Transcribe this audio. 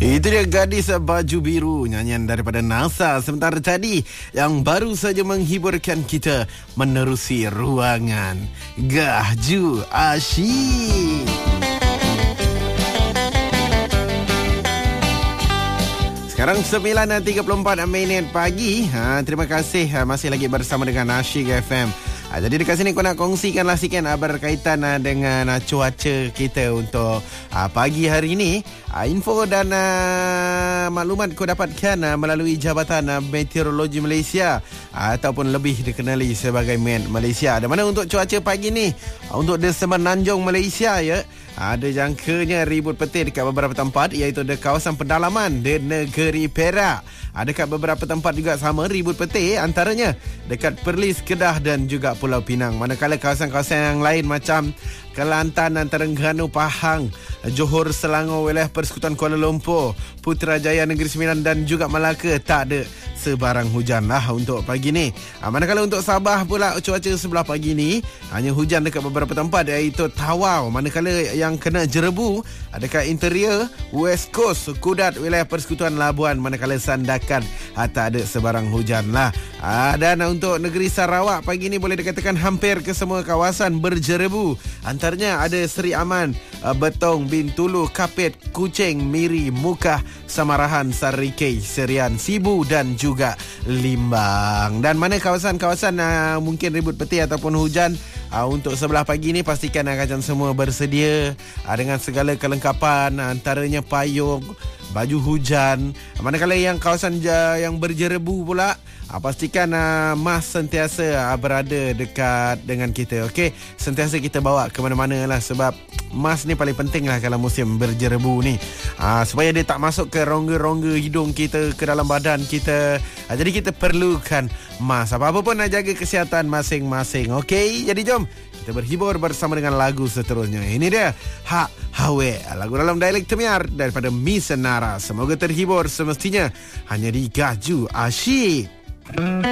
Itu dia Gadis Baju Biru, nyanyian daripada NASA. Sementara tadi yang baru saja menghiburkan kita menerusi ruangan Gaju Asyik. Sekarang 9.34 minit pagi. Terima kasih masih lagi bersama dengan Asyik FM. Jadi dekat sini aku nak kongsikanlah sikit berkaitan dengan cuaca kita untuk pagi hari ini. Info dan maklumat kau dapatkan melalui Jabatan Meteorologi Malaysia ataupun lebih dikenali sebagai MET Malaysia. Di mana untuk cuaca pagi ni untuk di Semenanjung Malaysia ya, ada jangkanya ribut petir dekat beberapa tempat, iaitu di kawasan pedalaman di negeri Perak. Dekat beberapa tempat juga sama ribut petir, antaranya dekat Perlis, Kedah dan juga Pulau Pinang. Manakala kawasan-kawasan yang lain macam Kelantan, Terengganu, Pahang, Johor, Selangor, wilayah Persekutuan Kuala Lumpur, Putrajaya, Negeri Sembilan dan juga Melaka tak ada sebarang hujan lah untuk pagi ni. Manakala untuk Sabah pula cuaca sebelah pagi ni hanya hujan dekat beberapa tempat, iaitu Tawau. Manakala yang kena jerebu dekat interior West Coast, Kudat, wilayah Persekutuan Labuan. Manakala Sandakan tak ada sebarang hujan lah. Dan untuk negeri Sarawak pagi ni boleh dikatakan hampir ke semua kawasan berjerebu. Antaranya ada Seri Aman, Betong, Bintulu, Kapit, Kuching, Miri, Mukah, Samarahan, Sarikei, Serian, Sibu dan juga Limbang. Dan mana kawasan-kawasan mungkin ribut petir ataupun hujan untuk sebelah pagi ni, pastikan akan semua bersedia dengan segala kelengkapan, antaranya payung, baju hujan. Manakala yang kawasan yang berjerebu pula, pastikan mas sentiasa berada dekat dengan kita. Okey, sentiasa kita bawa ke mana-mana lah, sebab mas ni paling penting lah kalau musim berjerebu ni, supaya dia tak masuk ke rongga-rongga hidung kita, ke dalam badan kita. Jadi kita perlukan mas. Apa-apa pun nak jaga kesihatan masing-masing. Okey, jadi jom kita berhibur bersama dengan lagu seterusnya. Ini dia Hak Hawe, lagu dalam dialek Temiar daripada Miss Nara. Semoga terhibur semestinya hanya di Gaju Asyik.